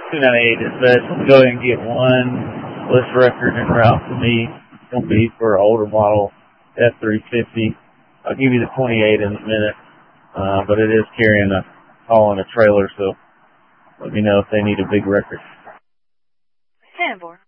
298 is best. Let's go ahead and get one list record en route for me. It's going to be for an older model F350. I'll give you the 28 in a minute, but it is carrying a haul in a trailer, so let me know if they need a big record. Sanborn.